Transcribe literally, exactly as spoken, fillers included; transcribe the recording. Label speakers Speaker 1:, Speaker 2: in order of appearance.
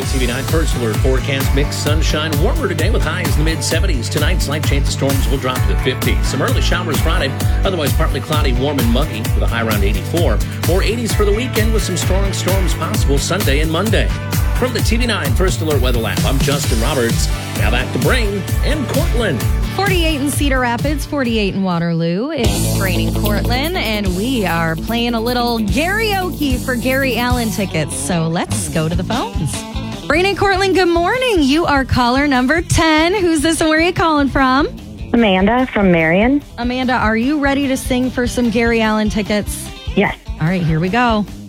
Speaker 1: T V nine First Alert forecast. Mixed sunshine, warmer today with highs in the mid seventies. Tonight, slight chance of storms will drop to the fifties. Some early showers Friday, otherwise partly cloudy, warm and muggy with a high around eighty-four. More eighties for the weekend with some strong storms possible Sunday and Monday. From the T V nine First Alert Weather Lab, I'm Justin Roberts. Now back to Brain and Cortland.
Speaker 2: forty-eight in Cedar Rapids, forty-eight in Waterloo. It's Brain in Cortland, and we are playing a little karaoke for Gary Allan tickets. So let's go to the phones. Brain in Cortland, good morning. You are caller number ten. Who's this and where are you calling from?
Speaker 3: Amanda from Marion.
Speaker 2: Amanda, are you ready to sing for some Gary Allan tickets?
Speaker 3: Yes.
Speaker 2: All right, here we go.